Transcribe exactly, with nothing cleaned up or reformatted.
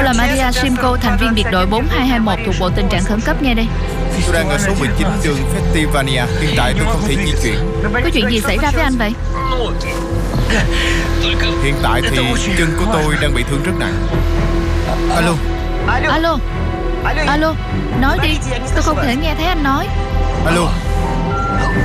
Tôi là Maria Simco, thành viên biệt đội bốn hai hai một thuộc bộ tình trạng khẩn cấp nghe đây. Tôi đang ở số mười chín đường Festivania. Hiện tại tôi không thể di chuyển. Có chuyện gì xảy ra với anh vậy? Hiện tại thì chân của tôi đang bị thương rất nặng. Alo. Alo. Alo. Nói đi. Tôi không thể nghe thấy anh nói. Alo.